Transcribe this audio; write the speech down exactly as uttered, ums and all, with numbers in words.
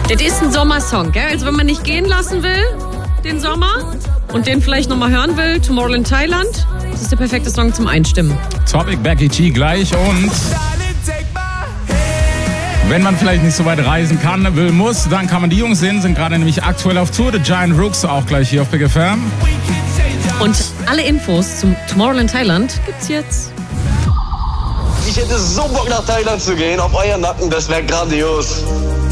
Das ist ein Sommersong, gell? Also wenn man nicht gehen lassen will, den Sommer, und den vielleicht nochmal hören will, Tomorrowland Thailand, das ist der perfekte Song zum Einstimmen. Topic Becky G gleich und wenn man vielleicht nicht so weit reisen kann, will, muss, dann kann man die Jungs sehen, sind gerade nämlich aktuell auf Tour. The Giant Rooks auch gleich hier auf Big F M. Und alle Infos zum Tomorrowland Thailand gibt's jetzt. Ich hätte so Bock nach Thailand zu gehen, auf euren Nacken, das wäre grandios.